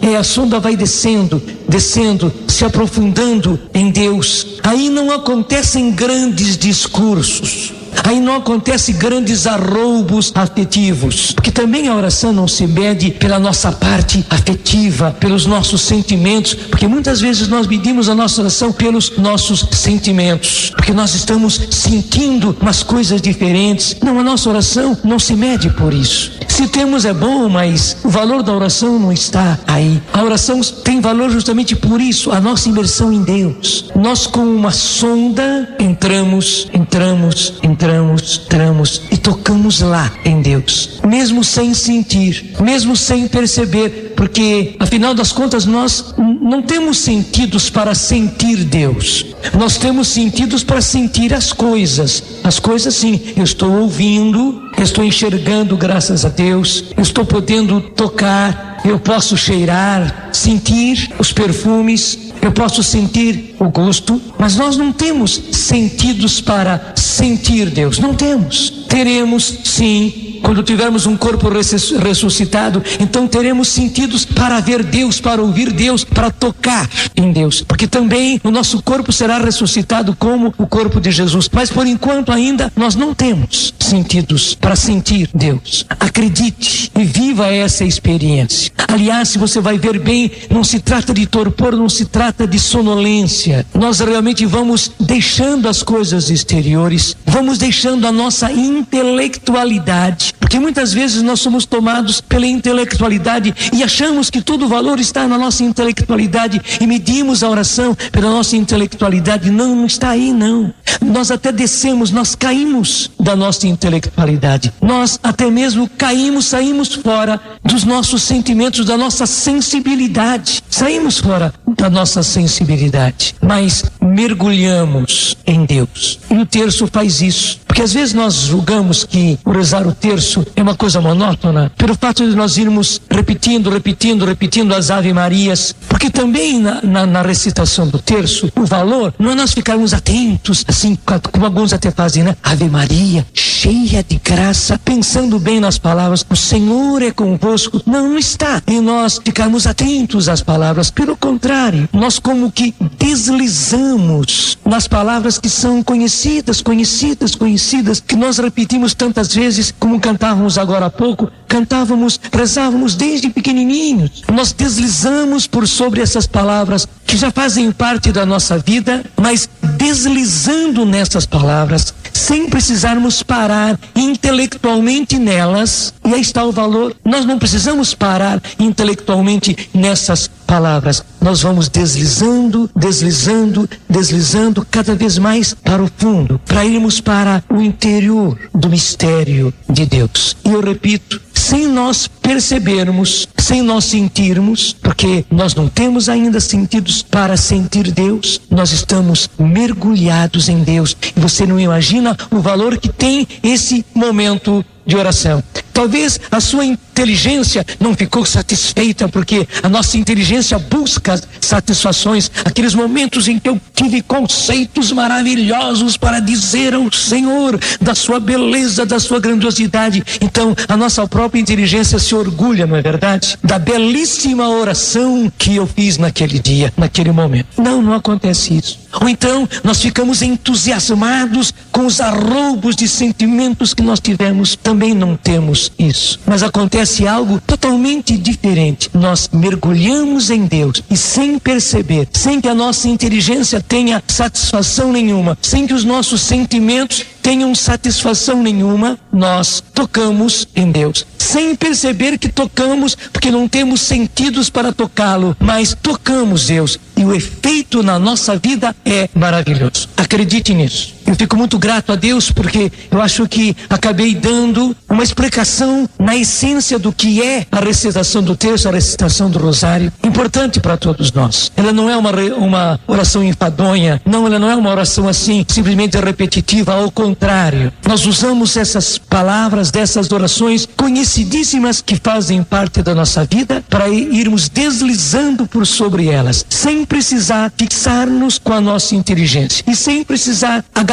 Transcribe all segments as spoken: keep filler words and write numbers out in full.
É, a sonda vai descendo, descendo, se aprofundando em Deus. Aí não acontecem grandes discursos. Aí não acontece grandes arroubos afetivos, porque também a oração não se mede pela nossa parte afetiva, pelos nossos sentimentos, porque muitas vezes nós medimos a nossa oração pelos nossos sentimentos, porque nós estamos sentindo umas coisas diferentes. Não, a nossa oração não se mede por isso. Se temos é bom, mas o valor da oração não está aí. A oração tem valor justamente por isso, a nossa imersão em Deus. Nós, com uma sonda, entramos, entramos, entramos, entramos e tocamos lá em Deus, mesmo sem sentir, mesmo sem perceber, porque afinal das contas nós não temos sentidos para sentir Deus. Nós temos sentidos para sentir as coisas. As coisas, sim, eu estou ouvindo, eu estou enxergando, graças a Deus, eu estou podendo tocar, eu posso cheirar, sentir os perfumes, eu posso sentir o gosto, mas nós não temos sentidos para sentir Deus. Não temos. Teremos, sim, quando tivermos um corpo ressuscitado, então teremos sentidos para ver Deus, para ouvir Deus, para tocar em Deus, porque também o nosso corpo será ressuscitado como o corpo de Jesus. Mas por enquanto ainda nós não temos sentidos para sentir Deus. Acredite e viva essa experiência. Aliás, se você vai ver bem, não se trata de torpor, não se trata de sonolência. Nós realmente vamos deixando as coisas exteriores, vamos deixando a nossa intelectualidade, porque muitas vezes nós somos tomados pela intelectualidade e achamos que todo o valor está na nossa intelectualidade e medimos a oração pela nossa intelectualidade. Não, não está aí, não. Nós até descemos, nós caímos da nossa intelectualidade. Nós até mesmo caímos, saímos fora dos nossos sentimentos, da nossa sensibilidade. Saímos fora da nossa sensibilidade, mas mergulhamos em Deus. E o terço faz isso. Porque às vezes nós julgamos que o rezar o terço é uma coisa monótona, pelo fato de nós irmos repetindo, repetindo, repetindo as Ave Marias. Porque também na, na, na recitação do terço, o valor não é nós ficarmos atentos, assim, como alguns até fazem, né? Ave Maria, cheia de graça, pensando bem nas palavras, o Senhor é convosco. Não, não está em nós ficarmos atentos às palavras. Pelo contrário, nós como que deslizamos nas palavras que são conhecidas, conhecidas, conhecidas, que nós repetimos tantas vezes, como cantávamos agora há pouco, cantávamos, rezávamos desde pequenininhos. Nós deslizamos por sobre essas palavras que já fazem parte da nossa vida, mas deslizando nessas palavras, sem precisarmos parar intelectualmente nelas, e aí está o valor. Nós não precisamos parar intelectualmente nessas palavras. Nós vamos deslizando, deslizando, deslizando cada vez mais para o fundo, para irmos para o interior do mistério de Deus. E eu repito, sem nós percebermos, sem nós sentirmos, porque nós não temos ainda sentidos para sentir Deus, nós estamos mergulhados em Deus. E você não imagina o valor que tem esse momento de oração. Talvez a sua inteligência não ficou satisfeita, porque a nossa inteligência busca satisfações, aqueles momentos em que eu tive conceitos maravilhosos para dizer ao Senhor da sua beleza, da sua grandiosidade. Então a nossa própria inteligência se orgulha, não é verdade? Da belíssima oração que eu fiz naquele dia, naquele momento. Não, não acontece isso. Ou então nós ficamos entusiasmados com os arroubos de sentimentos que nós tivemos. Também não temos isso. Mas acontece algo totalmente diferente. Nós mergulhamos em Deus e, sem perceber, sem que a nossa inteligência tenha satisfação nenhuma, sem que os nossos sentimentos tenham satisfação nenhuma, nós tocamos em Deus, sem perceber que tocamos, porque não temos sentidos para tocá-lo, mas tocamos Deus, e o efeito na nossa vida é maravilhoso. Acredite nisso. Eu fico muito grato a Deus, porque eu acho que acabei dando uma explicação na essência do que é a recitação do terço, a recitação do rosário, importante para todos nós. Ela não é uma, uma oração enfadonha, não, ela não é uma oração assim, simplesmente repetitiva, ao contrário. Nós usamos essas palavras, dessas orações conhecidíssimas que fazem parte da nossa vida, para irmos deslizando por sobre elas, sem precisar fixar-nos com a nossa inteligência, e sem precisar agarrar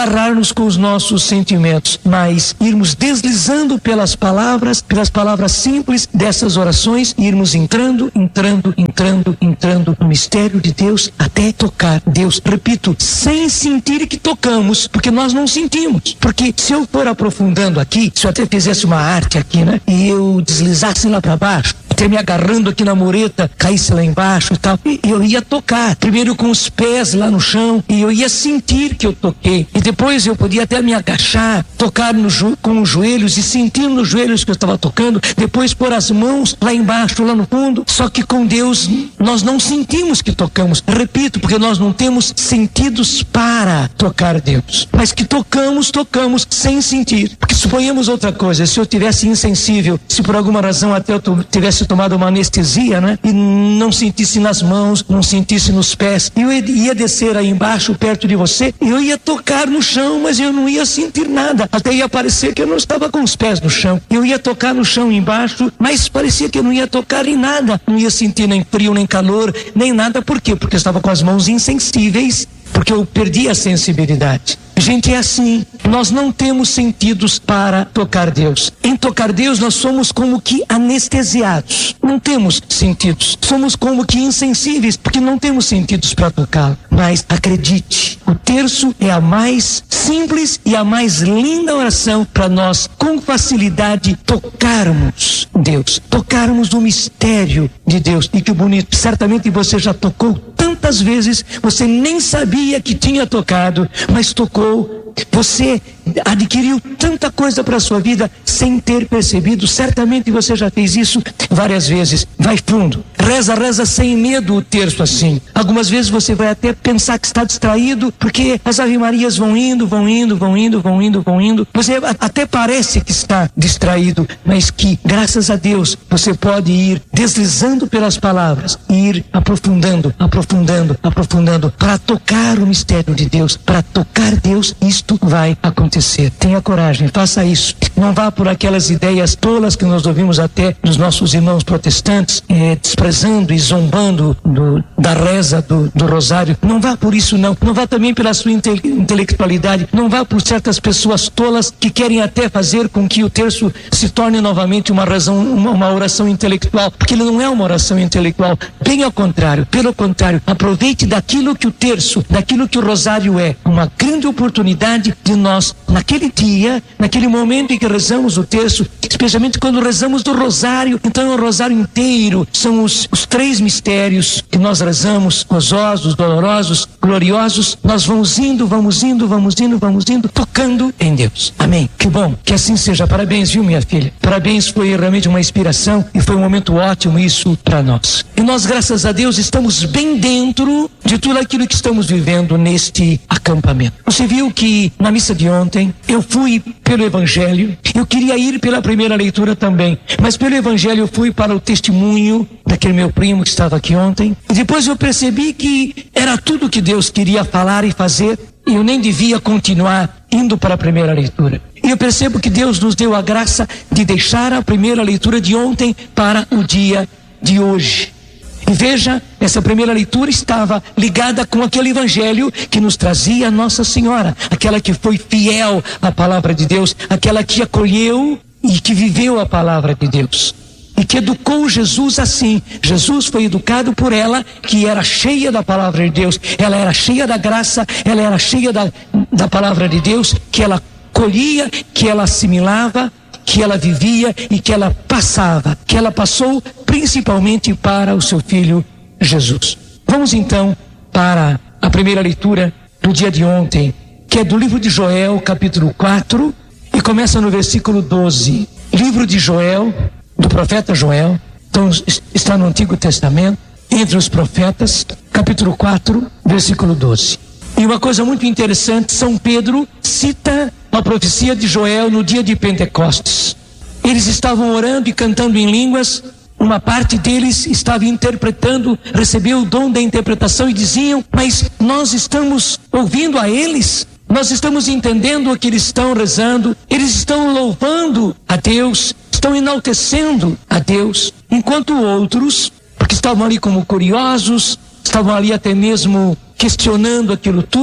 agarrar-nos com os nossos sentimentos, mas irmos deslizando pelas palavras, pelas palavras simples dessas orações, e irmos entrando, entrando, entrando, entrando no mistério de Deus até tocar Deus. Repito, sem sentir que tocamos, porque nós não sentimos. Porque se eu for aprofundando aqui, se eu até fizesse uma arte aqui, né, e eu deslizasse lá para baixo, até me agarrando aqui na mureta, caísse lá embaixo e tal, e eu ia tocar, primeiro com os pés lá no chão, e eu ia sentir que eu toquei, e depois eu podia até me agachar, tocar no jo- com os joelhos e sentir nos joelhos que eu estava tocando, depois pôr as mãos lá embaixo, lá no fundo. Só que com Deus nós não sentimos que tocamos, repito, porque nós não temos sentidos para tocar Deus, mas que tocamos, tocamos sem sentir. Porque suponhamos outra coisa, se eu tivesse insensível, se por alguma razão até eu tivesse tomado uma anestesia, né, e não sentisse nas mãos, não sentisse nos pés, eu ia descer aí embaixo perto de você, eu ia tocar no chão, mas eu não ia sentir nada, até ia parecer que eu não estava com os pés no chão. Eu ia tocar no chão embaixo, mas parecia que eu não ia tocar em nada, não ia sentir nem frio, nem calor, nem nada. Por quê? Porque eu estava com as mãos insensíveis, porque eu perdi a sensibilidade. Gente, é assim, nós não temos sentidos para tocar Deus. Em tocar Deus nós somos como que anestesiados, não temos sentidos, somos como que insensíveis, porque não temos sentidos para tocá-lo. Mas acredite, o terço é a mais simples e a mais linda oração para nós com facilidade tocarmos Deus, tocarmos o mistério de Deus. E que bonito, certamente você já tocou tantas vezes, você nem sabia que tinha tocado, mas tocou. Você adquiriu tanta coisa para a sua vida sem ter percebido. Certamente você já fez isso várias vezes. Vai fundo, reza, reza sem medo o terço assim. Algumas vezes você vai até pensar que está distraído, porque as Ave Marias vão indo, vão indo, vão indo, vão indo, vão indo. Você até parece que está distraído, mas que, graças a Deus, você pode ir deslizando pelas palavras, ir aprofundando, aprofundando, aprofundando, para tocar o mistério de Deus, para tocar Deus. Isto vai acontecer. Tenha coragem, faça isso. Não vá por aquelas ideias tolas que nós ouvimos até dos nossos irmãos protestantes, é, desprezando e zombando do, da reza do, do rosário. Não vá por isso, não. Não vá também pela sua inte- intelectualidade. Não vá por certas pessoas tolas que querem até fazer com que o terço se torne novamente uma, razão, uma, uma oração intelectual, porque ele não é uma oração intelectual. Bem ao contrário. Pelo contrário, aproveite daquilo que o terço, daquilo que o rosário é, uma grande oportunidade de nós, naquele dia, naquele momento em que rezamos o terço, especialmente quando rezamos do rosário. Então é o rosário inteiro, são os, os três mistérios que nós rezamos, gozosos, dolorosos, gloriosos. Nós vamos indo, vamos indo, vamos indo, vamos indo, tocando em Deus. Amém. Que bom, que assim seja. Parabéns, viu, minha filha? Parabéns, foi realmente uma inspiração e foi um momento ótimo isso para nós. E nós, graças a Deus, estamos bem dentro de tudo aquilo que estamos vivendo neste acampamento. Você viu que na missa de ontem eu fui pelo Evangelho, eu queria ir pela primeira leitura também, mas pelo Evangelho eu fui para o testemunho daquele meu primo que estava aqui ontem, e depois eu percebi que era tudo que Deus queria falar e fazer, e eu nem devia continuar indo para a primeira leitura. E eu percebo que Deus nos deu a graça de deixar a primeira leitura de ontem para o dia de hoje. E veja, essa primeira leitura estava ligada com aquele evangelho que nos trazia Nossa Senhora, aquela que foi fiel à palavra de Deus, aquela que acolheu e que viveu a palavra de Deus, e que educou Jesus assim. Jesus foi educado por ela, que era cheia da palavra de Deus, ela era cheia da graça, ela era cheia da, da palavra de Deus, que ela colhia, que ela assimilava, que ela vivia e que ela passava, que ela passou principalmente para o seu filho Jesus. Vamos então para a primeira leitura do dia de ontem, que é do livro de Joel, capítulo quatro, e começa no versículo doze. Livro de Joel, do profeta Joel, então está no Antigo Testamento, entre os profetas, capítulo quatro, versículo doze. E uma coisa muito interessante, São Pedro cita a profecia de Joel no dia de Pentecostes. Eles estavam orando e cantando em línguas, uma parte deles estava interpretando, recebeu o dom da interpretação e diziam: mas nós estamos ouvindo a eles, nós estamos entendendo o que eles estão rezando, eles estão louvando a Deus, estão enaltecendo a Deus, enquanto outros, porque estavam ali como curiosos, estavam ali até mesmo questionando aquilo tudo,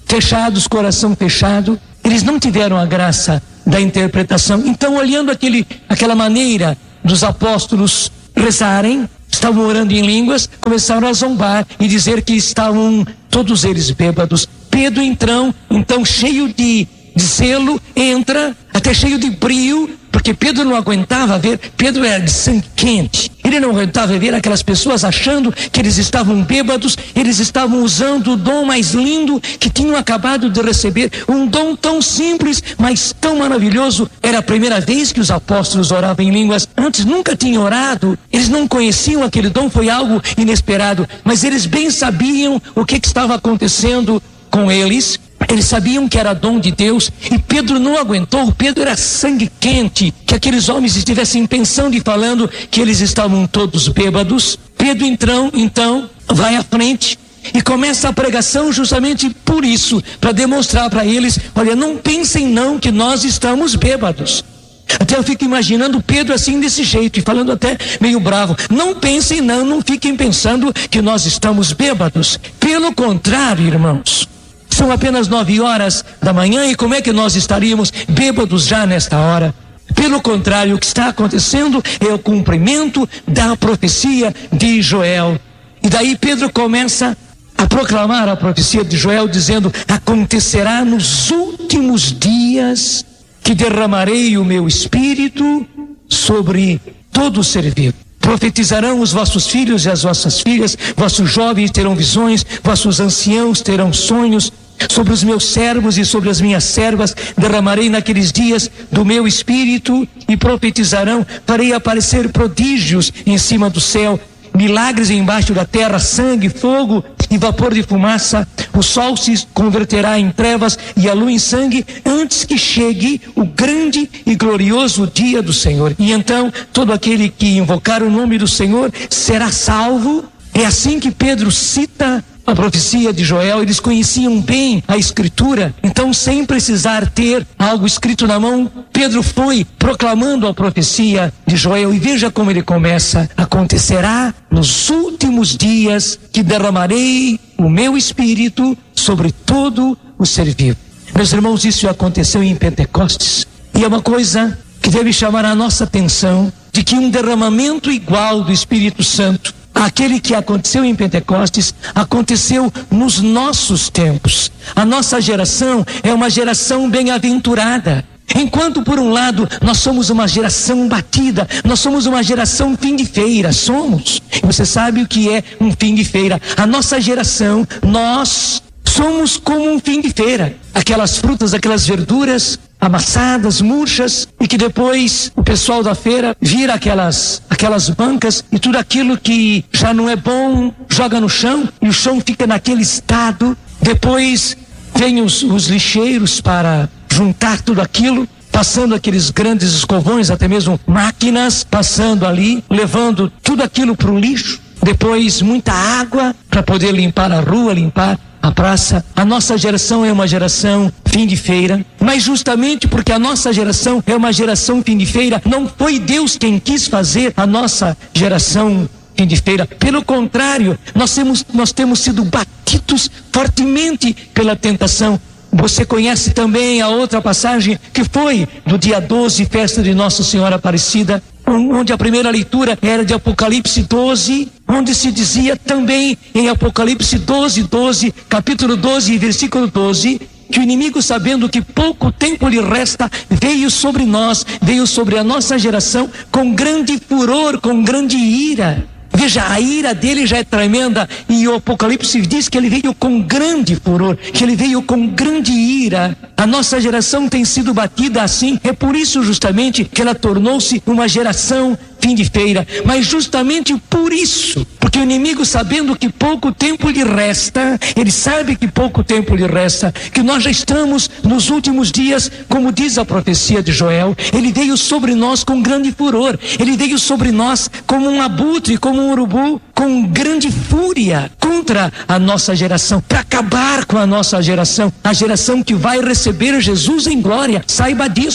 fechados, coração fechado, eles não tiveram a graça da interpretação. Então, olhando aquele, aquela maneira dos apóstolos rezarem, estavam orando em línguas, começaram a zombar e dizer que estavam todos eles bêbados. Pedro, então, então cheio de, de zelo, entra, até cheio de brio, porque Pedro não aguentava ver, Pedro era de sangue quente, ele não aguentava ver aquelas pessoas achando que eles estavam bêbados, eles estavam usando o dom mais lindo que tinham acabado de receber, um dom tão simples, mas tão maravilhoso. Era a primeira vez que os apóstolos oravam em línguas, antes nunca tinham orado, eles não conheciam aquele dom, foi algo inesperado, mas eles bem sabiam o que, que estava acontecendo com eles. Eles sabiam que era dom de Deus e Pedro não aguentou. Pedro era sangue quente, que aqueles homens estivessem pensando e falando que eles estavam todos bêbados. Pedro então, então vai à frente e começa a pregação justamente por isso, para demonstrar para eles, olha, não pensem não que nós estamos bêbados. Até eu fico imaginando Pedro assim desse jeito e falando até meio bravo. Não pensem não, não fiquem pensando que nós estamos bêbados. Pelo contrário, irmãos, são apenas nove horas da manhã e como é que nós estaríamos bêbados já nesta hora? Pelo contrário, o que está acontecendo é o cumprimento da profecia de Joel. E daí Pedro começa a proclamar a profecia de Joel, dizendo: acontecerá nos últimos dias que derramarei o meu espírito sobre todo o ser vivo. Profetizarão os vossos filhos e as vossas filhas, vossos jovens terão visões, vossos anciãos terão sonhos. Sobre os meus servos e sobre as minhas servas derramarei naqueles dias do meu espírito e profetizarão. Farei aparecer prodígios em cima do céu, milagres embaixo da terra, sangue, fogo e vapor de fumaça. O sol se converterá em trevas e a lua em sangue, antes que chegue o grande e glorioso dia do Senhor. E então todo aquele que invocar o nome do Senhor será salvo. É assim que Pedro cita a profecia de Joel. Eles conheciam bem a escritura, então sem precisar ter algo escrito na mão, Pedro foi proclamando a profecia de Joel. E veja como ele começa: acontecerá nos últimos dias que derramarei o meu espírito sobre todo o ser vivo. Meus irmãos, isso aconteceu em Pentecostes, e é uma coisa que deve chamar a nossa atenção, de que um derramamento igual do Espírito Santo aquele que aconteceu em Pentecostes, aconteceu nos nossos tempos. A nossa geração é uma geração bem-aventurada. Enquanto por um lado nós somos uma geração batida, nós somos uma geração fim de feira, somos. E você sabe o que é um fim de feira? A nossa geração, nós somos como um fim de feira. Aquelas frutas, aquelas verduras amassadas, murchas, e que depois o pessoal da feira vira aquelas, aquelas bancas e tudo aquilo que já não é bom joga no chão, e o chão fica naquele estado. Depois vem os, os lixeiros para juntar tudo aquilo, passando aqueles grandes escovões, até mesmo máquinas, passando ali, levando tudo aquilo para o lixo. Depois muita água para poder limpar a rua, limpar a praça. A nossa geração é uma geração fim de feira, mas justamente porque a nossa geração é uma geração fim de feira, não foi Deus quem quis fazer a nossa geração fim de feira. Pelo contrário, nós temos, nós temos sido batidos fortemente pela tentação. Você conhece também a outra passagem que foi do dia doze, festa de Nossa Senhora Aparecida, onde a primeira leitura era de Apocalipse doze, onde se dizia também em Apocalipse doze, doze, capítulo doze, versículo doze, que o inimigo, sabendo que pouco tempo lhe resta, veio sobre nós, veio sobre a nossa geração com grande furor, com grande ira. Veja, a ira dele já é tremenda, e o Apocalipse diz que ele veio com grande furor, que ele veio com grande ira. A nossa geração tem sido batida assim, é por isso justamente que ela tornou-se uma geração fim de feira. Mas justamente por isso, porque o inimigo, sabendo que pouco tempo lhe resta, ele sabe que pouco tempo lhe resta, que nós já estamos nos últimos dias, como diz a profecia de Joel, ele veio sobre nós com grande furor, ele veio sobre nós como um abutre, como um urubu, com grande fúria contra a nossa geração, para acabar com a nossa geração, a geração que vai receber Jesus em glória. Saiba disso,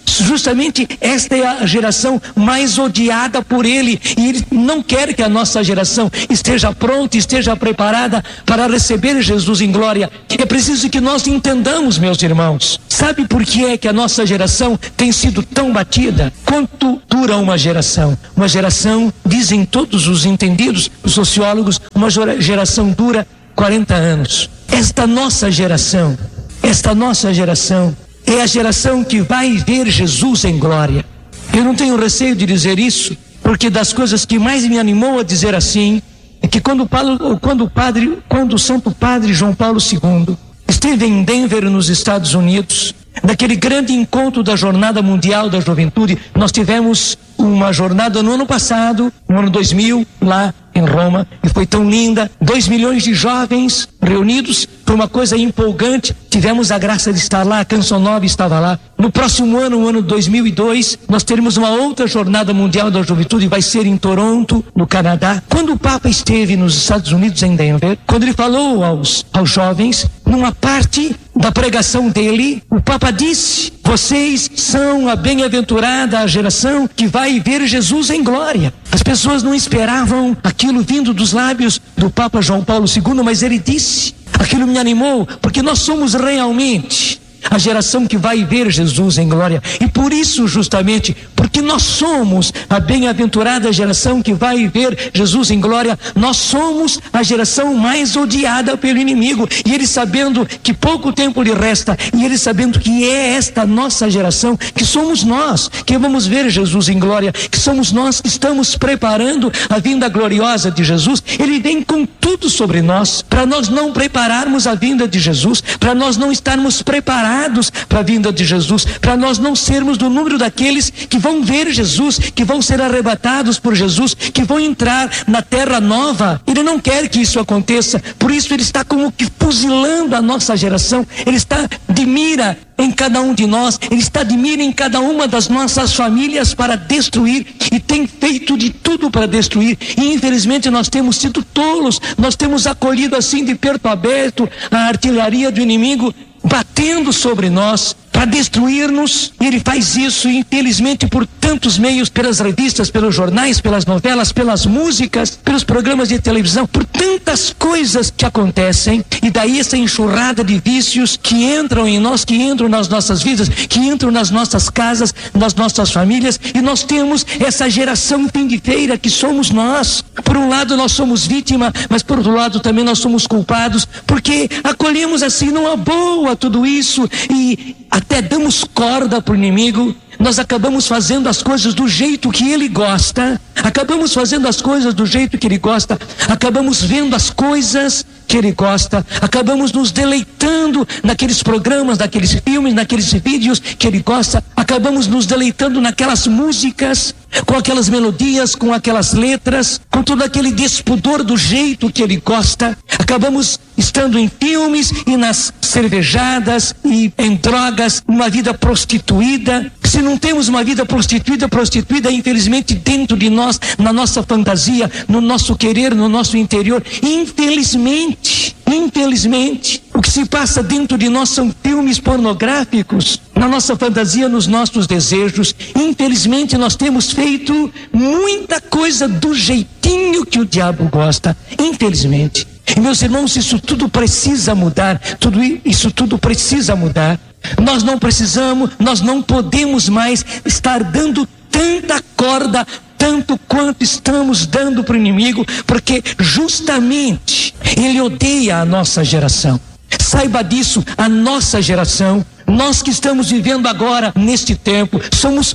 justamente esta é a geração mais odiada por Ele, e Ele não quer que a nossa geração esteja pronta, esteja preparada para receber Jesus em glória. É preciso que nós entendamos, meus irmãos. Sabe por que é que a nossa geração tem sido tão batida? Quanto dura uma geração? Uma geração, dizem todos os entendidos, os sociólogos, uma geração dura quarenta anos. Esta nossa geração, esta nossa geração é a geração que vai ver Jesus em glória. Eu não tenho receio de dizer isso, porque das coisas que mais me animou a dizer assim, é que quando, quando, o padre, quando o Santo Padre João Paulo segundo esteve em Denver, nos Estados Unidos, naquele grande encontro da Jornada Mundial da Juventude, nós tivemos uma jornada no ano passado, no ano dois mil, lá em Roma, e foi tão linda, dois milhões de jovens reunidos, foi uma coisa empolgante. Tivemos a graça de estar lá, a Canção Nova estava lá. No próximo ano, o ano dois mil e dois, nós teremos uma outra Jornada Mundial da Juventude, vai ser em Toronto, no Canadá. Quando o Papa esteve nos Estados Unidos, em Denver, quando ele falou aos, aos jovens, numa parte da pregação dele, o Papa disse: vocês são a bem-aventurada geração que vai ver Jesus em glória. As pessoas não esperavam aquilo vindo dos lábios do Papa João Paulo segundo, mas ele disse. Aquilo me animou, porque nós somos realmente a geração que vai ver Jesus em glória. E por isso, justamente, porque nós somos a bem-aventurada geração que vai ver Jesus em glória, nós somos a geração mais odiada pelo inimigo. E ele, sabendo que pouco tempo lhe resta, e ele sabendo que é esta nossa geração, que somos nós que vamos ver Jesus em glória, que somos nós que estamos preparando a vinda gloriosa de Jesus, ele vem com tudo sobre nós, para nós não prepararmos a vinda de Jesus, para nós não estarmos preparados para a vinda de Jesus, para nós não sermos do número daqueles que vão ver Jesus, que vão ser arrebatados por Jesus, que vão entrar na terra nova. Ele não quer que isso aconteça, por isso ele está como que fuzilando a nossa geração. Ele está de mira em cada um de nós, ele está de mira em cada uma das nossas famílias para destruir, e tem feito de tudo para destruir. E infelizmente nós temos sido tolos, nós temos acolhido assim de peito aberto a artilharia do inimigo batendo sobre nós para destruir-nos. E ele faz isso, infelizmente, por tantos meios, pelas revistas, pelos jornais, pelas novelas, pelas músicas, pelos programas de televisão, por tantas coisas que acontecem. E daí essa enxurrada de vícios que entram em nós, que entram nas nossas vidas, que entram nas nossas casas, nas nossas famílias. E nós temos essa geração fim de feira que somos nós. Por um lado nós somos vítima, mas por outro lado também nós somos culpados, porque acolhemos assim numa boa tudo isso e até damos corda para o inimigo. Nós acabamos fazendo as coisas do jeito que ele gosta, acabamos fazendo as coisas do jeito que ele gosta, acabamos vendo as coisas que ele gosta, acabamos nos deleitando naqueles programas, naqueles filmes, naqueles vídeos que ele gosta, acabamos nos deleitando naquelas músicas, com aquelas melodias, com aquelas letras, com todo aquele despudor do jeito que ele gosta. Acabamos estando em filmes e nas cervejadas e em drogas, uma vida prostituída. Se não temos uma vida prostituída, prostituída infelizmente dentro de nós, na nossa fantasia, no nosso querer, no nosso interior, infelizmente, infelizmente, o que se passa dentro de nós são filmes pornográficos, na nossa fantasia, nos nossos desejos. Infelizmente nós temos feito muita coisa do jeitinho que o diabo gosta, infelizmente. E meus irmãos, isso tudo precisa mudar, tudo isso tudo precisa mudar. Nós não precisamos, nós não podemos mais estar dando tanta corda, tanto quanto estamos dando para o inimigo, porque justamente ele odeia a nossa geração. Saiba disso, a nossa geração, nós que estamos vivendo agora neste tempo, somos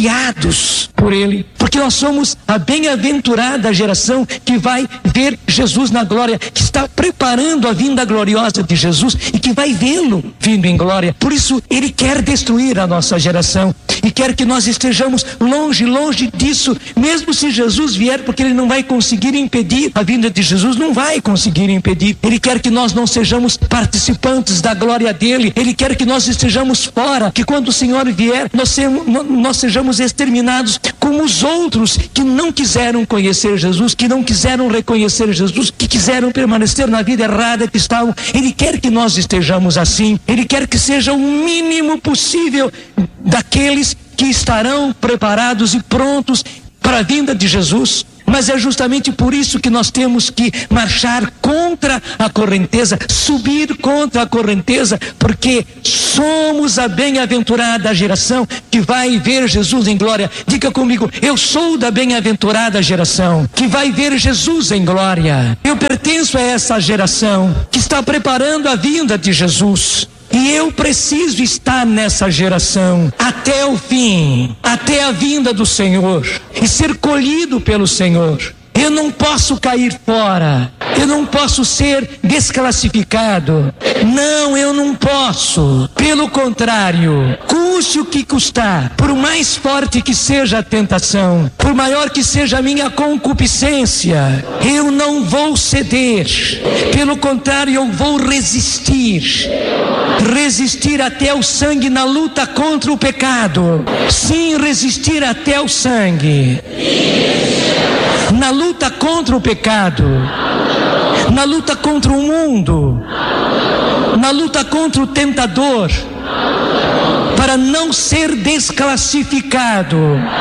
odiados por ele, porque nós somos a bem-aventurada geração que vai ver Jesus na glória, que está preparando a vinda gloriosa de Jesus e que vai vê-lo vindo em glória. Por isso ele quer destruir a nossa geração e quer que nós estejamos longe, longe disso, mesmo se Jesus vier, porque ele não vai conseguir impedir a vinda de Jesus, não vai conseguir impedir. Ele quer que nós não sejamos participantes da glória dele, ele quer que nós estejamos estejamos fora, que quando o Senhor vier, nós, sejamos, nós sejamos exterminados como os outros que não quiseram conhecer Jesus, que não quiseram reconhecer Jesus, que quiseram permanecer na vida errada que estavam. Ele quer que nós estejamos assim. Ele quer que seja o mínimo possível daqueles que estarão preparados e prontos para a vinda de Jesus. Mas é justamente por isso que nós temos que marchar contra a correnteza, subir contra a correnteza, porque somos a bem-aventurada geração que vai ver Jesus em glória. Diga comigo: eu sou da bem-aventurada geração que vai ver Jesus em glória. Eu pertenço a essa geração que está preparando a vinda de Jesus. E eu preciso estar nessa geração até o fim, até a vinda do Senhor, e ser colhido pelo Senhor. Eu não posso cair fora, eu não posso ser desclassificado. Não, eu não posso. Pelo contrário, custe o que custar, por mais forte que seja a tentação, por maior que seja a minha concupiscência, eu não vou ceder. Pelo contrário, eu vou resistir. Resistir até o sangue na luta contra o pecado. Sim, resistir até o sangue. Na luta contra o pecado, na luta contra o mundo, na luta contra o tentador, para não ser desclassificado.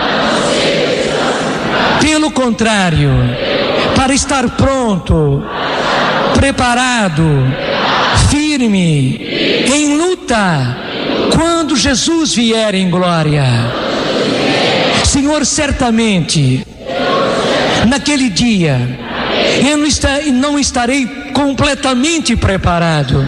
Pelo contrário, para estar pronto, preparado, firme, em luta, quando Jesus vier em glória. Senhor, certamente naquele dia eu não, está, não estarei completamente preparado,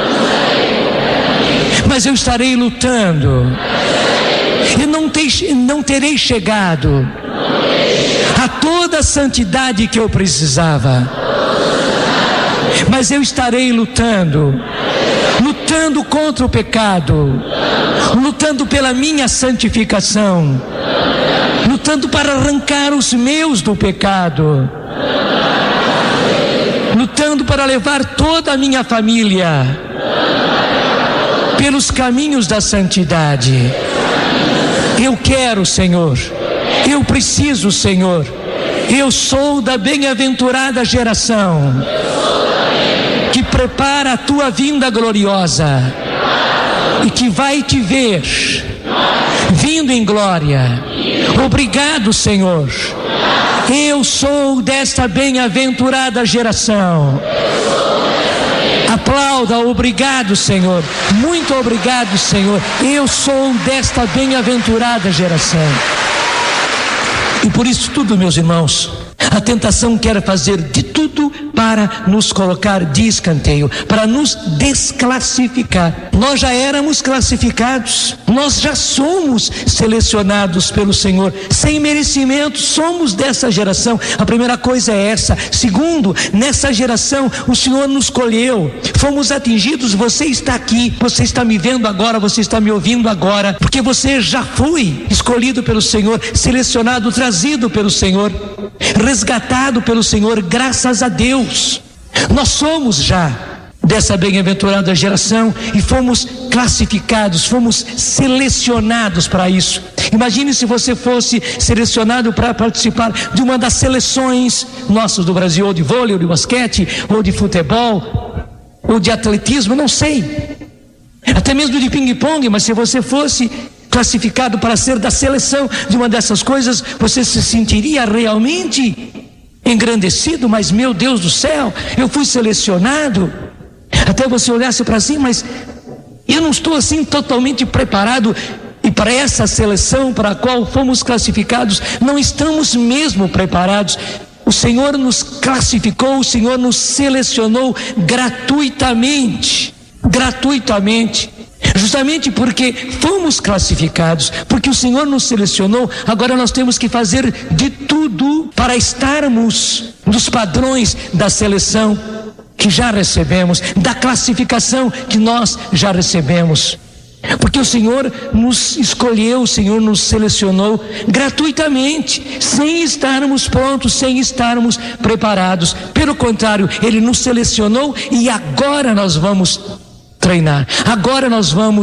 mas eu estarei lutando. Eu não, te, não terei chegado a toda a santidade que eu precisava, mas eu estarei lutando, lutando contra o pecado, lutando pela minha santificação, lutando para arrancar os meus do pecado, lutando para levar toda a minha família pelos caminhos da santidade. Eu quero, Senhor, eu preciso, Senhor, eu sou da bem-aventurada geração que prepara a tua vinda gloriosa e que vai te ver vindo em glória. Obrigado, Senhor. Eu sou desta bem-aventurada geração. Aplauda: obrigado, Senhor. Muito obrigado, Senhor. Eu sou desta bem-aventurada geração. E por isso tudo, meus irmãos, a tentação quer fazer de tudo para nos colocar de escanteio, para nos desclassificar. Nós já éramos classificados, nós já somos selecionados pelo Senhor, sem merecimento, somos dessa geração. A primeira coisa é essa. Segundo, nessa geração o Senhor nos escolheu, fomos atingidos. Você está aqui, você está me vendo agora, você está me ouvindo agora, porque você já foi escolhido pelo Senhor, selecionado, trazido pelo Senhor, resgatado pelo Senhor. Graças a Deus, nós somos já dessa bem-aventurada geração e fomos classificados, fomos selecionados para isso. Imagine se você fosse selecionado para participar de uma das seleções nossas do Brasil, ou de vôlei, ou de basquete, ou de futebol, ou de atletismo, não sei, até mesmo de ping-pong. Mas se você fosse classificado para ser da seleção de uma dessas coisas, você se sentiria realmente engrandecido. Mas meu Deus do céu, eu fui selecionado. Até você olhasse para si, mas eu não estou assim totalmente preparado. E para essa seleção para a qual fomos classificados, não estamos mesmo preparados. O Senhor nos classificou, o Senhor nos selecionou gratuitamente, gratuitamente. Justamente porque fomos classificados, porque o Senhor nos selecionou, agora nós temos que fazer de tudo para estarmos nos padrões da seleção que já recebemos, da classificação que nós já recebemos. Porque o Senhor nos escolheu, o Senhor nos selecionou gratuitamente, sem estarmos prontos, sem estarmos preparados. Pelo contrário, Ele nos selecionou e agora nós vamos treinar, agora nós vamos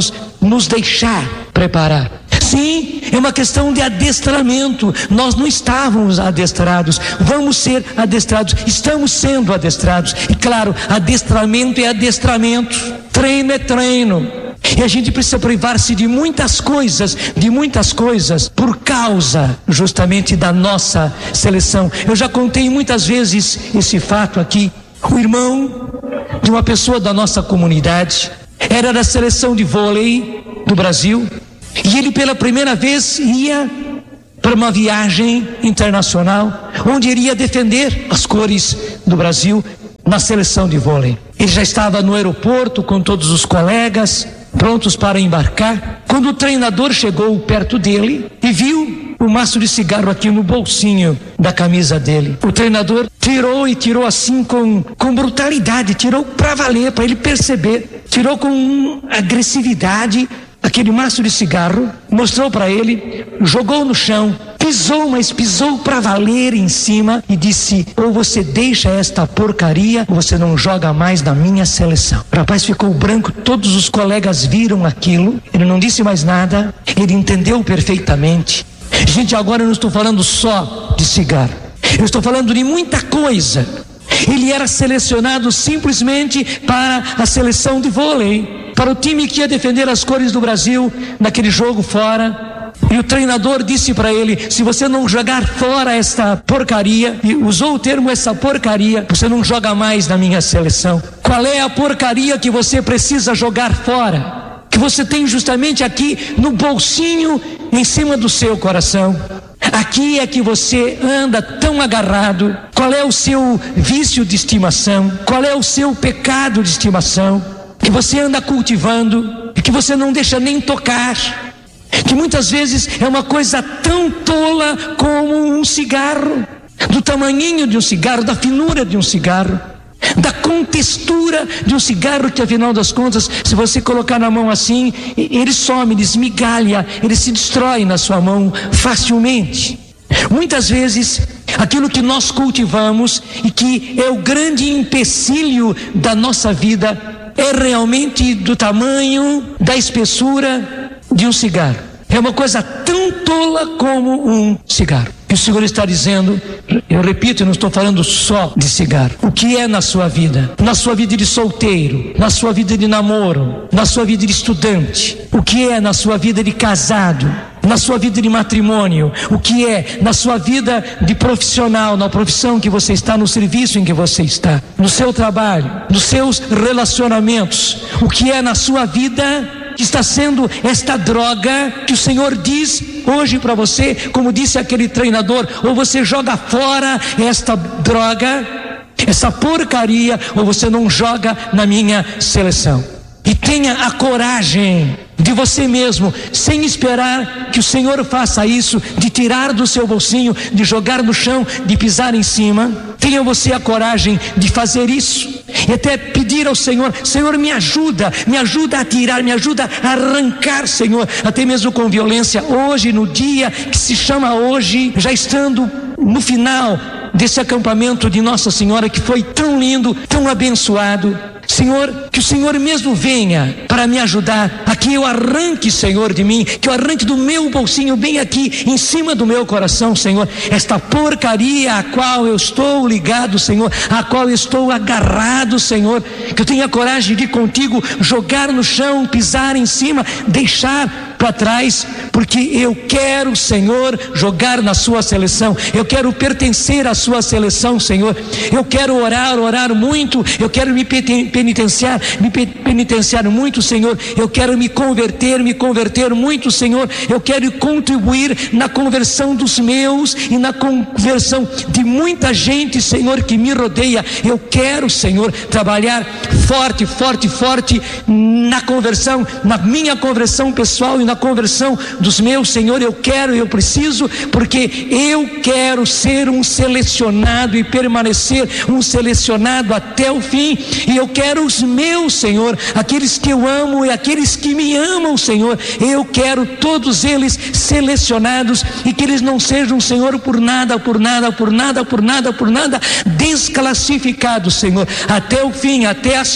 nos deixar preparar. Sim, é uma questão de adestramento. Nós não estávamos adestrados, vamos ser adestrados, estamos sendo adestrados. E claro, adestramento é adestramento, treino é treino. E a gente precisa privar-se de muitas coisas, de muitas coisas, por causa justamente da nossa seleção. Eu já contei muitas vezes esse fato aqui. O irmão de uma pessoa da nossa comunidade era da seleção de vôlei do Brasil, e ele pela primeira vez ia para uma viagem internacional, onde iria defender as cores do Brasil na seleção de vôlei. Ele já estava no aeroporto com todos os colegas, prontos para embarcar, quando o treinador chegou perto dele e viu o maço de cigarro aqui no bolsinho da camisa dele. O treinador tirou e tirou assim com, com brutalidade, tirou para valer, para ele perceber, tirou com agressividade aquele maço de cigarro, mostrou para ele, jogou no chão, pisou, mas pisou para valer em cima e disse: ou você deixa esta porcaria ou você não joga mais na minha seleção. O rapaz ficou branco, todos os colegas viram aquilo, ele não disse mais nada, ele entendeu perfeitamente. Gente, agora eu não estou falando só de cigarro, eu estou falando de muita coisa. Ele era selecionado simplesmente para a seleção de vôlei, para o time que ia defender as cores do Brasil naquele jogo fora. E o treinador disse para ele: se você não jogar fora esta porcaria, e usou o termo essa porcaria, você não joga mais na minha seleção. Qual é a porcaria que você precisa jogar fora? Que você tem justamente aqui no bolsinho, em cima do seu coração. Aqui é que você anda tão agarrado. Qual é o seu vício de estimação? Qual é o seu pecado de estimação? Que você anda cultivando e que você não deixa nem tocar. Que muitas vezes é uma coisa tão tola como um cigarro, do tamanhinho de um cigarro, da finura de um cigarro, da contextura de um cigarro, que afinal das contas, se você colocar na mão assim, ele some, ele esmigalha, ele se destrói na sua mão facilmente. Muitas vezes aquilo que nós cultivamos e que é o grande empecilho da nossa vida é realmente do tamanho, da espessura de um cigarro. É uma coisa tão tola como um cigarro. E o Senhor está dizendo, eu repito, eu não estou falando só de cigarro. O que é na sua vida? Na sua vida de solteiro, na sua vida de namoro, na sua vida de estudante. O que é na sua vida de casado? Na sua vida de matrimônio? O que é na sua vida de profissional, na profissão que você está, no serviço em que você está, no seu trabalho, nos seus relacionamentos? O que é na sua vida que está sendo esta droga que o Senhor diz hoje para você, como disse aquele treinador: ou você joga fora esta droga, essa porcaria, ou você não joga na minha seleção. E tenha a coragem de você mesmo, sem esperar que o Senhor faça isso, de tirar do seu bolsinho, de jogar no chão, de pisar em cima. Tenha você a coragem de fazer isso e até pedir ao Senhor: Senhor, me ajuda, me ajuda a tirar, me ajuda a arrancar, Senhor, até mesmo com violência. Hoje, no dia que se chama hoje, já estando no final desse acampamento de Nossa Senhora, que foi tão lindo, tão abençoado, Senhor, que o Senhor mesmo venha para me ajudar, a que eu arranque, Senhor, de mim, que eu arranque do meu bolsinho, bem aqui, em cima do meu coração, Senhor, esta porcaria a qual eu estou ligado, Senhor, a qual eu estou agarrado, Senhor, que eu tenha coragem de ir contigo, jogar no chão, pisar em cima, deixar para trás, porque eu quero, Senhor, jogar na sua seleção, eu quero pertencer à sua seleção, Senhor. Eu quero orar, orar muito, eu quero me penitenciar, me penitenciar muito, Senhor. Eu quero me converter, me converter muito, Senhor. Eu quero contribuir na conversão dos meus e na conversão de muita gente, Senhor, que me rodeia. Eu quero, Senhor, trabalhar forte, forte, forte na conversão, na minha conversão pessoal e na conversão dos meus, Senhor. Eu quero, eu preciso, porque eu quero ser um selecionado e permanecer um selecionado até o fim. E eu quero os meus, Senhor, aqueles que eu amo e aqueles que me amam, Senhor, eu quero todos eles selecionados, e que eles não sejam, Senhor, por nada, por nada, por nada, por nada, por nada desclassificados, Senhor, até o fim, até as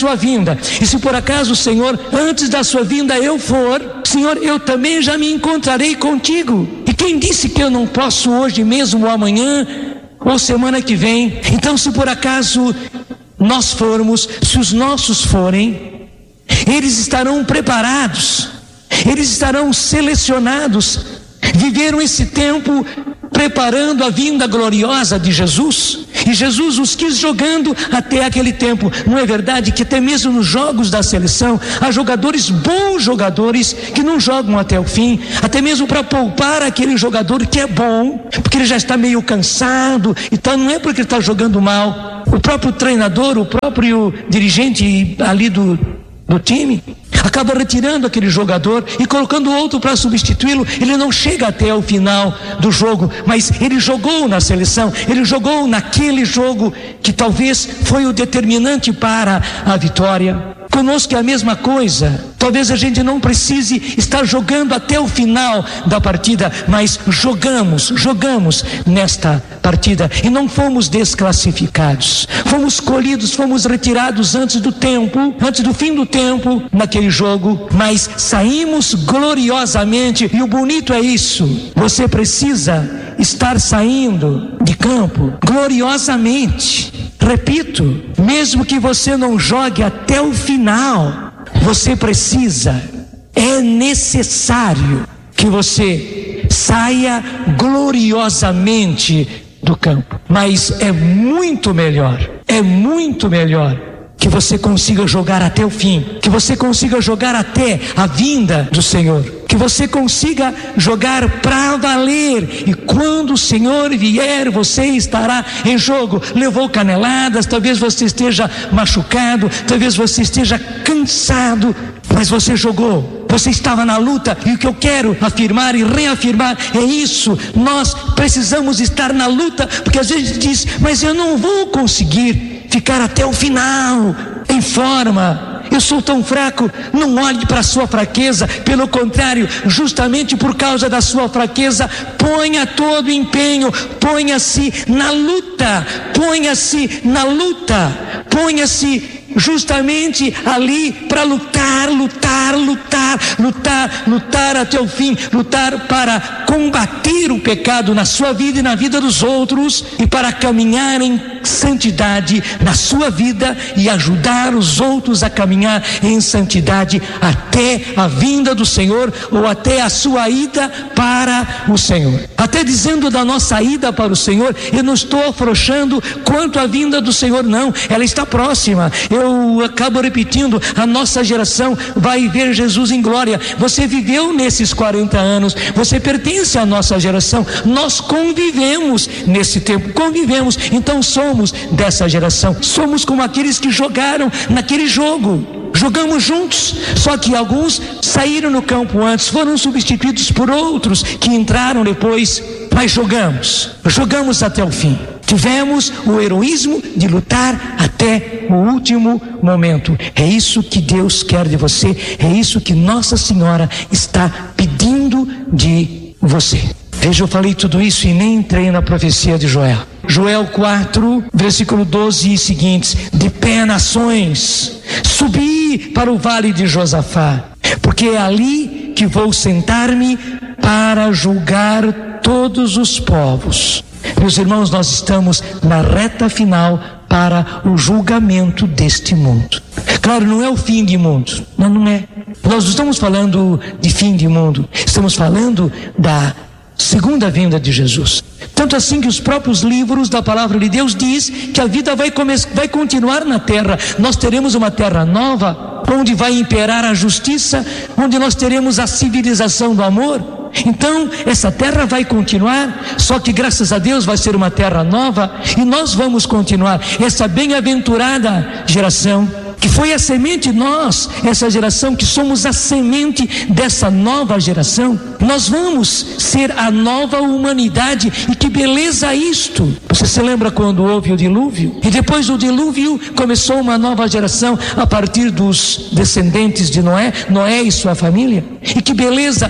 sua vinda. E se por acaso, Senhor, antes da sua vinda eu for, Senhor, eu também já me encontrarei contigo. E quem disse que eu não posso hoje mesmo, ou amanhã, ou semana que vem? Então, se por acaso nós formos, se os nossos forem, eles estarão preparados, eles estarão selecionados, viveram esse tempo preparando a vinda gloriosa de Jesus, e Jesus os quis jogando até aquele tempo. Não é verdade que até mesmo nos jogos da seleção há jogadores, bons jogadores, que não jogam até o fim, até mesmo para poupar aquele jogador que é bom, porque ele já está meio cansado, então não é porque ele está jogando mal. O próprio treinador, o próprio dirigente ali do, do time acaba retirando aquele jogador e colocando outro para substituí-lo. Ele não chega até o final do jogo, mas ele jogou na seleção, ele jogou naquele jogo que talvez foi o determinante para a vitória. Conosco é a mesma coisa. Talvez a gente não precise estar jogando até o final da partida, mas jogamos, jogamos nesta partida e não fomos desclassificados. Fomos escolhidos, fomos retirados antes do tempo, antes do fim do tempo naquele jogo, mas saímos gloriosamente. E o bonito é isso: você precisa estar saindo de campo gloriosamente. Repito, mesmo que você não jogue até o final, você precisa, é necessário que você saia gloriosamente do campo. Mas é muito melhor, é muito melhor que você consiga jogar até o fim, que você consiga jogar até a vinda do Senhor, que você consiga jogar para valer, e quando o Senhor vier, você estará em jogo. Levou caneladas, talvez você esteja machucado, talvez você esteja cansado, mas você jogou, você estava na luta. E o que eu quero afirmar e reafirmar é isso: nós precisamos estar na luta, porque às vezes diz, mas eu não vou conseguir ficar até o final em forma, eu sou tão fraco. Não olhe para a sua fraqueza, pelo contrário, justamente por causa da sua fraqueza, ponha todo o empenho, ponha-se na luta, ponha-se na luta, ponha-se justamente ali para lutar, lutar, lutar, lutar, lutar até o fim, lutar para combater o pecado na sua vida e na vida dos outros, e para caminhar em santidade na sua vida e ajudar os outros a caminhar em santidade até a vinda do Senhor, ou até a sua ida para o Senhor. Até dizendo da nossa ida para o Senhor, eu não estou afrouxando quanto à vinda do Senhor, não, ela está próxima. Eu acabo repetindo, a nossa geração vai ver Jesus em glória. Você viveu nesses quarenta anos, você pertence à nossa geração, nós convivemos nesse tempo, convivemos, então somos dessa geração, somos como aqueles que jogaram naquele jogo. Jogamos juntos, só que alguns saíram no campo antes, foram substituídos por outros que entraram depois, mas jogamos, jogamos até o fim. Tivemos o heroísmo de lutar até o último momento. É isso que Deus quer de você, é isso que Nossa Senhora está pedindo de você. Veja, eu falei tudo isso e nem entrei na profecia de Joel. Joel quatro, versículo doze e seguintes: de pé, nações, subi para o vale de Josafá, porque é ali que vou sentar-me para julgar todos os povos. Meus irmãos, nós estamos na reta final para o julgamento deste mundo. Claro, não é o fim de mundo, não, não é. Nós não estamos falando de fim de mundo, estamos falando da segunda vinda de Jesus. Tanto assim que os próprios livros da palavra de Deus diz que a vida vai, come- vai continuar na terra. Nós teremos uma terra nova, onde vai imperar a justiça, onde nós teremos a civilização do amor. Então essa terra vai continuar, só que graças a Deus vai ser uma terra nova, e nós vamos continuar. Essa bem-aventurada geração, que foi a semente, nós, essa geração que somos a semente dessa nova geração, nós vamos ser a nova humanidade. E que beleza isto! Você se lembra quando houve o dilúvio? E depois do dilúvio começou uma nova geração a partir dos descendentes de Noé, Noé e sua família. E que beleza!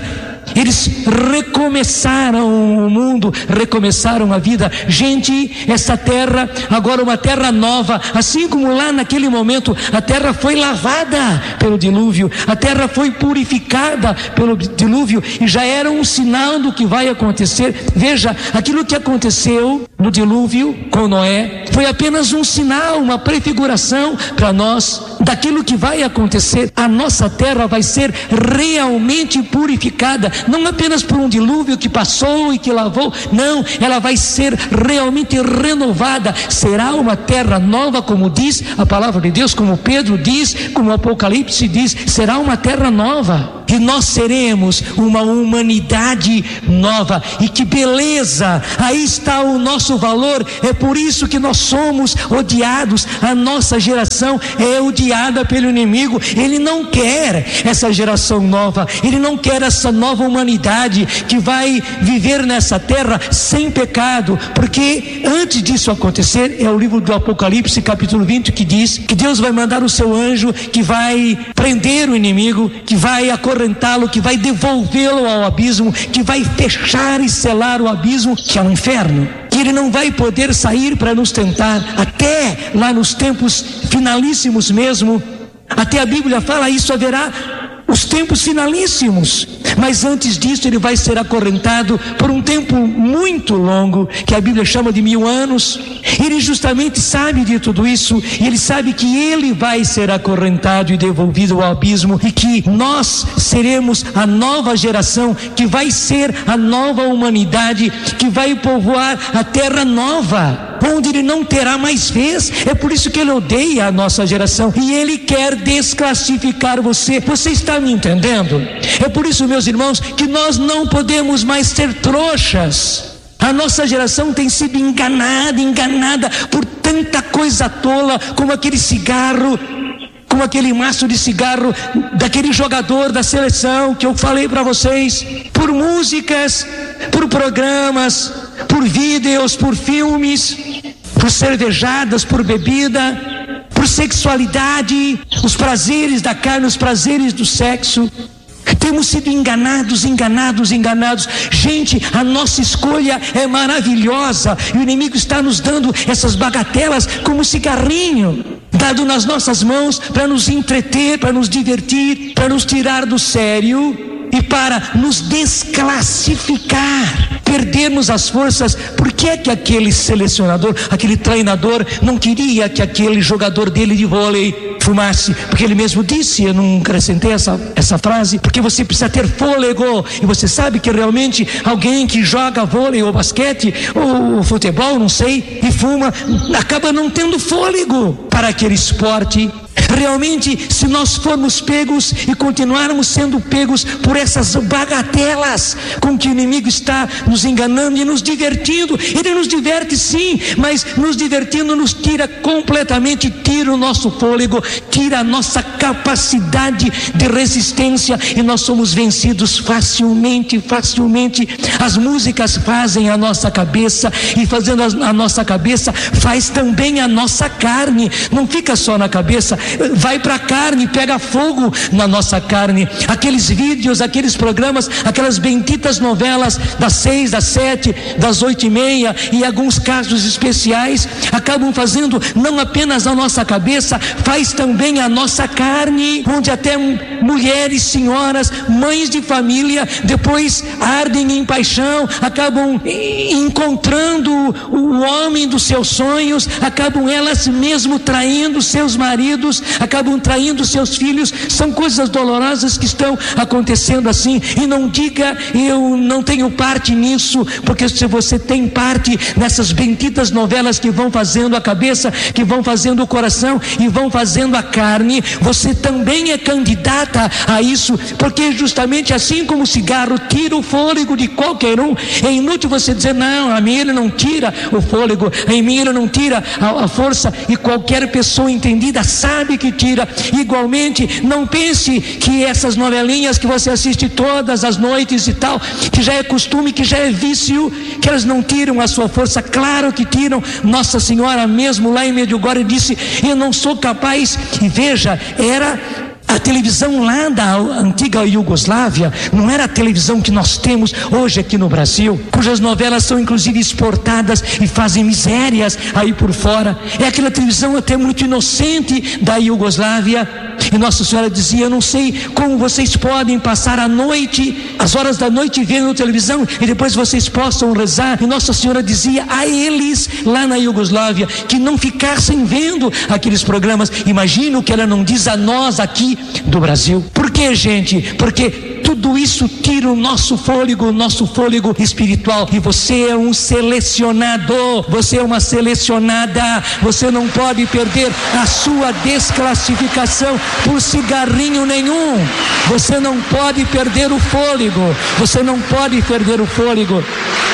Eles recomeçaram o mundo, recomeçaram a vida. Gente, essa terra agora é uma terra nova, assim como lá naquele momento a terra foi lavada pelo dilúvio, a terra foi purificada pelo dilúvio, e já era um sinal do que vai acontecer. Veja, aquilo que aconteceu no dilúvio com Noé foi apenas um sinal, uma prefiguração para nós daquilo que vai acontecer. A nossa terra vai ser realmente purificada, não apenas por um dilúvio que passou e que lavou, não, ela vai ser realmente renovada. Será uma terra nova, como diz a palavra de Deus, como Pedro diz, como o Apocalipse diz, será uma terra nova. E nós seremos uma humanidade nova. E que beleza! Aí está o nosso valor. É por isso que nós somos odiados. A nossa geração é odiada pelo inimigo. Ele não quer essa geração nova. Ele não quer essa nova humanidade que vai viver nessa terra sem pecado. Porque antes disso acontecer, é o livro do Apocalipse, capítulo vinte, que diz que Deus vai mandar o seu anjo, que vai prender o inimigo, que vai acorrentá-lo, que vai devolvê-lo ao abismo, que vai fechar e selar o abismo, que é o inferno. Que ele não vai poder sair para nos tentar, até lá nos tempos finalíssimos mesmo. Até a Bíblia fala isso, haverá os tempos finalíssimos. Mas antes disso ele vai ser acorrentado por um tempo muito longo, que a Bíblia chama de mil anos. Ele justamente sabe de tudo isso, e ele sabe que ele vai ser acorrentado e devolvido ao abismo, e que nós seremos a nova geração, que vai ser a nova humanidade, que vai povoar a terra nova, onde ele não terá mais vez. É por isso que ele odeia a nossa geração, e ele quer desclassificar você. Você está me entendendo? É por isso, meus irmãos, que nós não podemos mais ser trouxas. A nossa geração tem sido enganada, enganada por tanta coisa tola, como aquele cigarro, como aquele maço de cigarro daquele jogador da seleção que eu falei para vocês, por músicas, por programas, por vídeos, por filmes, por cervejadas, por bebida, por sexualidade, os prazeres da carne, os prazeres do sexo. Temos sido enganados, enganados, enganados. Gente, a nossa escolha é maravilhosa, e o inimigo está nos dando essas bagatelas como cigarrinho, dado nas nossas mãos para nos entreter, para nos divertir, para nos tirar do sério e para nos desclassificar, perdermos as forças. Por que é que aquele selecionador, aquele treinador não queria que aquele jogador dele de vôlei fumasse? Porque ele mesmo disse, eu não acrescentei essa, essa frase, porque você precisa ter fôlego, e você sabe que realmente alguém que joga vôlei ou basquete ou futebol, não sei, e fuma, acaba não tendo fôlego para aquele esporte. Realmente, se nós formos pegos e continuarmos sendo pegos por essas bagatelas com que o inimigo está nos enganando e nos divertindo, ele nos diverte sim, mas nos divertindo nos tira completamente, tira o nosso fôlego, tira a nossa capacidade de resistência, e nós somos vencidos facilmente, facilmente. As músicas fazem a nossa cabeça, e fazendo a nossa cabeça faz também a nossa carne. Não fica só na cabeça, vai para a carne, pega fogo na nossa carne. Aqueles vídeos, aqueles programas, aquelas benditas novelas das seis, das sete, das oito e meia, e alguns casos especiais acabam fazendo não apenas a nossa cabeça, faz também a nossa carne, onde até mulheres, senhoras, mães de família depois ardem em paixão, acabam encontrando o homem dos seus sonhos, acabam elas mesmo traindo seus maridos, acabam traindo seus filhos. São coisas dolorosas que estão acontecendo assim. E não diga, eu não tenho parte nisso, porque se você tem parte nessas benditas novelas que vão fazendo a cabeça, que vão fazendo o coração e vão fazendo a carne, você também é candidata a isso, porque justamente assim como o cigarro tira o fôlego de qualquer um, é inútil você dizer, não, a mim ele não tira o fôlego, em mim ele não tira a, a força, e qualquer pessoa entendida sabe que tira. Igualmente, não pense que essas novelinhas que você assiste todas as noites e tal, que já é costume, que já é vício, que elas não tiram a sua força. Claro que tiram. Nossa Senhora mesmo lá em Medjugorje disse, eu não sou capaz, e veja, era A televisão lá da antiga Iugoslávia não era a televisão que nós temos hoje aqui no Brasil, cujas novelas são inclusive exportadas e fazem misérias aí por fora. É aquela televisão até muito inocente da Iugoslávia. E Nossa Senhora dizia: eu não sei como vocês podem passar a noite, as horas da noite vendo televisão e depois vocês possam rezar. E Nossa Senhora dizia a eles lá na Iugoslávia que não ficassem vendo aqueles programas. Imagina o que ela não diz a nós aqui do Brasil. Por que, gente? Porque tudo isso tira o nosso fôlego, o nosso fôlego espiritual. E você é um selecionado, você é uma selecionada. Você não pode perder a sua desclassificação por cigarrinho nenhum. Você não pode perder o fôlego. Você não pode perder o fôlego.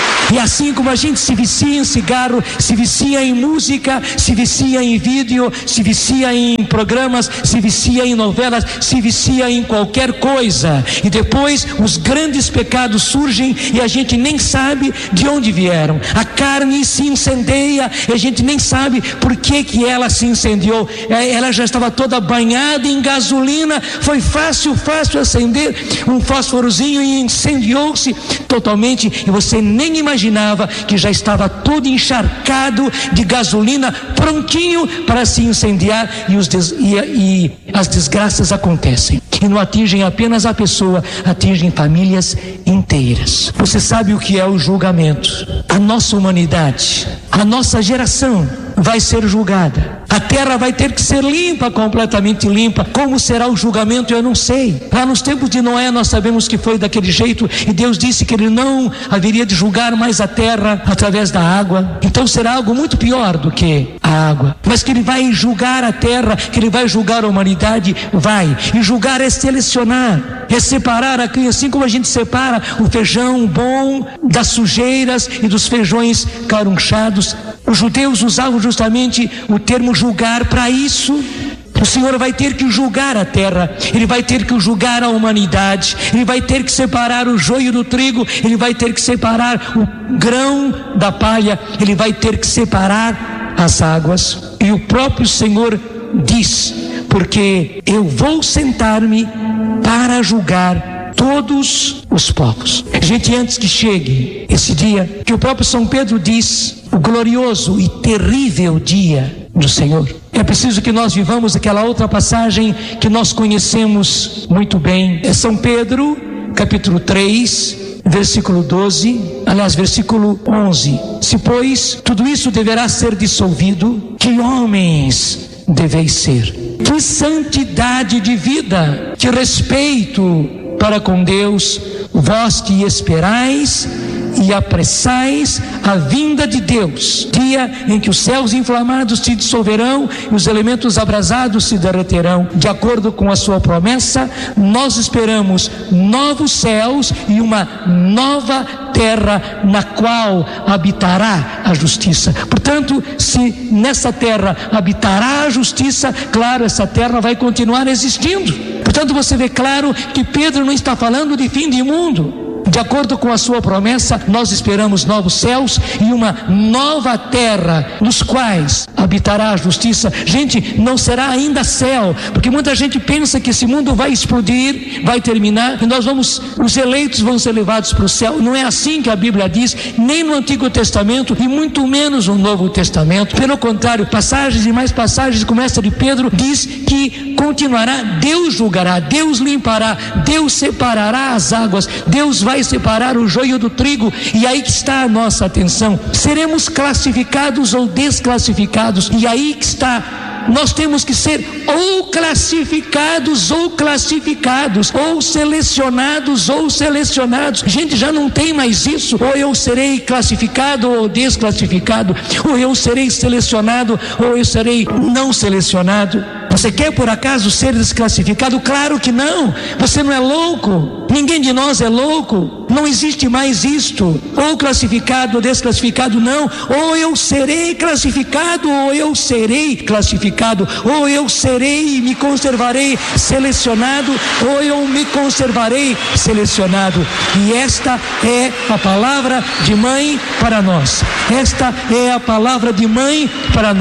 E assim como a gente se vicia em cigarro, se vicia em música, se vicia em vídeo, se vicia em programas, se vicia em novelas, se vicia em qualquer coisa, e depois os grandes pecados surgem e a gente nem sabe de onde vieram. A carne se incendeia e a gente nem sabe por que que ela se incendiou. Ela já estava toda banhada em gasolina, foi fácil, fácil acender um fósforozinho e incendiou-se totalmente, e você nem imaginava que já estava todo encharcado de gasolina, prontinho para se incendiar, e, os des... e, e as desgraças acontecem. E não atingem apenas a pessoa, atingem famílias inteiras. Você sabe o que é o julgamento? A nossa humanidade, a nossa geração vai ser julgada. A terra vai ter que ser limpa, completamente limpa. Como será o julgamento, eu não sei. Lá nos tempos de Noé nós sabemos que foi daquele jeito, e Deus disse que ele não haveria de julgar mais a terra através da água. Então será algo muito pior do que a água. Mas que ele vai julgar a terra, que ele vai julgar a humanidade, vai. E julgar é selecionar, é separar a criança, assim como a gente separa o feijão bom das sujeiras e dos feijões carunchados. Os judeus usavam justamente o termo julgar para isso. O Senhor vai ter que julgar a terra, Ele vai ter que julgar a humanidade, Ele vai ter que separar o joio do trigo, Ele vai ter que separar o grão da palha, Ele vai ter que separar as águas. E o próprio Senhor diz: porque eu vou sentar-me para julgar todos os povos. Gente, antes que chegue esse dia, que o próprio São Pedro diz, o glorioso e terrível dia do Senhor, é preciso que nós vivamos aquela outra passagem que nós conhecemos muito bem. É São Pedro, capítulo três, versículo doze, aliás, versículo onze. Se, pois, tudo isso deverá ser dissolvido, que homens deveis ser? Que santidade de vida, que respeito para com Deus, vós que esperais e apressais a vinda de Deus, dia em que os céus inflamados se dissolverão e os elementos abrasados se derreterão. De acordo com a sua promessa, nós esperamos novos céus e uma nova terra na qual habitará a justiça. Portanto, se nessa terra habitará a justiça, claro, essa terra vai continuar existindo. Portanto, você vê claro que Pedro não está falando de fim de mundo. De acordo com a sua promessa, nós esperamos novos céus e uma nova terra, nos quais habitará a justiça. Gente, não será ainda céu, porque muita gente pensa que esse mundo vai explodir, vai terminar, e nós vamos, os eleitos vão ser levados para o céu. Não é assim que a Bíblia diz, nem no Antigo Testamento, e muito menos no Novo Testamento. Pelo contrário, passagens e mais passagens como essa de Pedro, diz que continuará, Deus julgará, Deus limpará, Deus separará as águas, Deus vai separar o joio do trigo. E aí que está a nossa atenção: seremos classificados ou desclassificados? E aí que está. Nós temos que ser ou classificados ou classificados, ou selecionados ou selecionados. Gente, já não tem mais isso. Ou eu serei classificado ou desclassificado, ou eu serei selecionado ou eu serei não selecionado. Você quer por acaso ser desclassificado? Claro que não. Você não é louco. Ninguém de nós é louco. Não existe mais isto. Ou classificado ou desclassificado, não. Ou eu serei classificado ou eu serei classificado. Ou eu serei e me conservarei selecionado, ou eu me conservarei selecionado. E esta é a palavra de mãe para nós. Esta é a palavra de mãe para nós.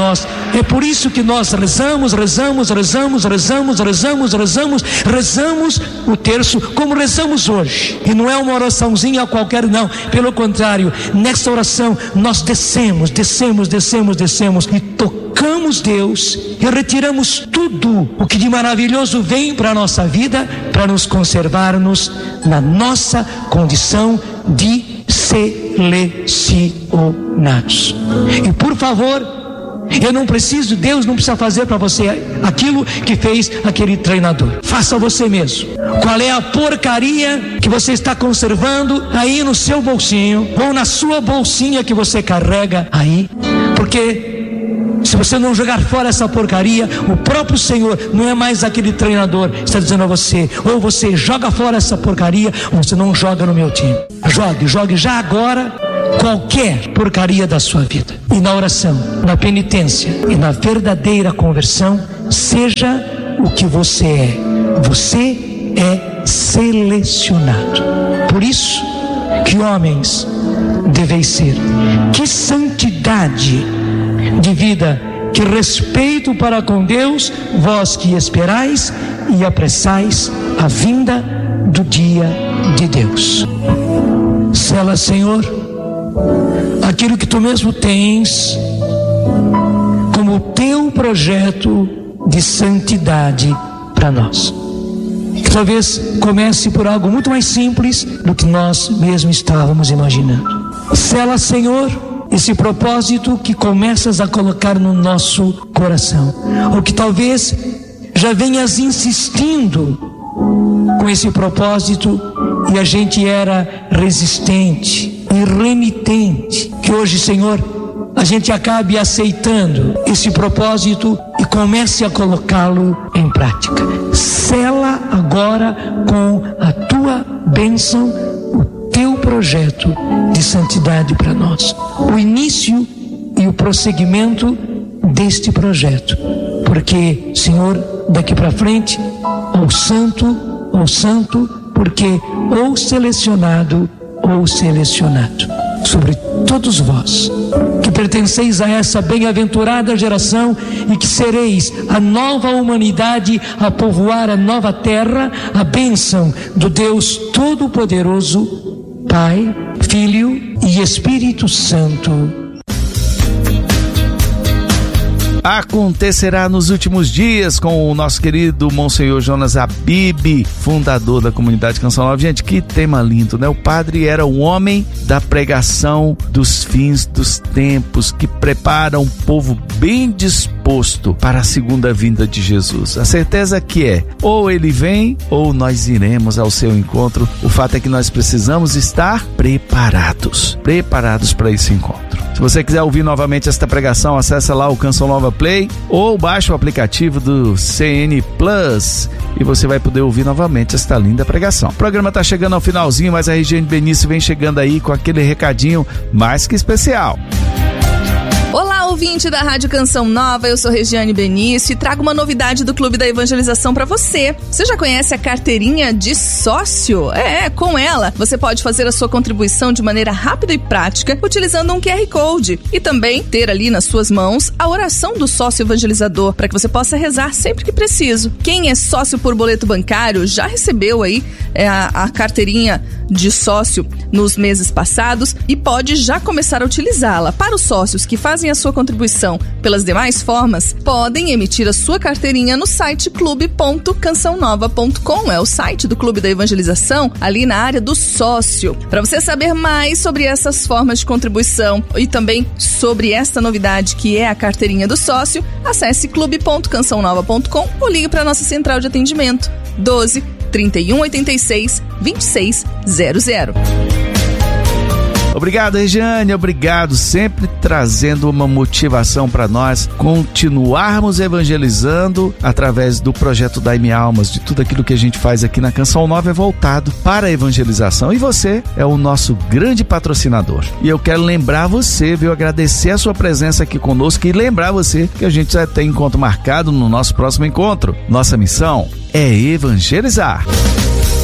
É por isso que nós rezamos, rezamos, rezamos, rezamos, rezamos, rezamos, rezamos o terço como rezamos hoje. E não é uma oraçãozinha qualquer, não. Pelo contrário, nessa oração nós descemos, descemos, descemos, descemos e tocamos Deus e retiramos tudo o que de maravilhoso vem para a nossa vida, para nos conservarmos na nossa condição de selecionados. E por favor, eu não preciso, Deus não precisa fazer para você aquilo que fez aquele treinador. Faça você mesmo. Qual é a porcaria que você está conservando aí no seu bolsinho ou na sua bolsinha que você carrega aí? Porque se você não jogar fora essa porcaria, o próprio Senhor não é mais aquele treinador, está dizendo a você: ou você joga fora essa porcaria, ou você não joga no meu time. Jogue, jogue já agora qualquer porcaria da sua vida. E na oração, na penitência e na verdadeira conversão, seja o que você é. Você é selecionado. Por isso que homens deveis ser. Que santidade de vida, que respeito para com Deus, vós que esperais e apressais a vinda do dia de Deus. Sela, Senhor, aquilo que tu mesmo tens como teu projeto de santidade para nós. Que talvez comece por algo muito mais simples do que nós mesmos estávamos imaginando. Sela, Senhor, esse propósito que começas a colocar no nosso coração, ou que talvez já venhas insistindo com esse propósito e a gente era resistente e remitente. Que hoje, Senhor, a gente acabe aceitando esse propósito e comece a colocá-lo em prática. Sela agora com a tua bênção o teu projeto de santidade para nós, o início e o prosseguimento deste projeto, porque, Senhor, daqui para frente, ou santo, ou santo, porque ou selecionado, ou selecionado. Sobre todos vós, que pertenceis a essa bem-aventurada geração e que sereis a nova humanidade a povoar a nova terra, a bênção do Deus Todo-Poderoso, Pai, Filho e Espírito Santo. Acontecerá nos últimos dias com o nosso querido Monsenhor Jonas Abib, fundador da comunidade Canção Nova. Gente, que tema lindo, né? O padre era um homem da pregação dos fins dos tempos, que prepara um povo bem disposto para a segunda vinda de Jesus. A certeza que é, ou ele vem, ou nós iremos ao seu encontro. O fato é que nós precisamos estar preparados, preparados para esse encontro. Se você quiser ouvir novamente esta pregação, acessa lá o Canção Nova Play ou baixe o aplicativo do C N Plus e você vai poder ouvir novamente esta linda pregação. O programa está chegando ao finalzinho, mas a Regiane Benício vem chegando aí com aquele recadinho mais que especial. Olá, ouvinte da Rádio Canção Nova, eu sou Regiane Benício e trago uma novidade do Clube da Evangelização para você. Você já conhece a carteirinha de sócio? É, com ela você pode fazer a sua contribuição de maneira rápida e prática utilizando um Q R Code e também ter ali nas suas mãos a oração do sócio evangelizador para que você possa rezar sempre que preciso. Quem é sócio por boleto bancário já recebeu aí é, a, a carteirinha de sócio nos meses passados e pode já começar a utilizá-la. Para os sócios que fazem a sua contribuição pelas demais formas, podem emitir a sua carteirinha no site clube ponto canção nova ponto com. É o site do Clube da Evangelização, ali na área do sócio. Para você saber mais sobre essas formas de contribuição e também sobre esta novidade que é a carteirinha do sócio, acesse clube ponto canção nova ponto com ou ligue para a nossa central de atendimento doze, trinta e um, oitenta e seis, vinte e seis zero zero. Obrigado, Regiane, obrigado, sempre trazendo uma motivação para nós continuarmos evangelizando através do projeto Dai-me Almas, de tudo aquilo que a gente faz aqui na Canção Nova é voltado para a evangelização e você é o nosso grande patrocinador. E eu quero lembrar você, viu, agradecer a sua presença aqui conosco e lembrar você que a gente já tem encontro marcado no nosso próximo encontro. Nossa missão é evangelizar.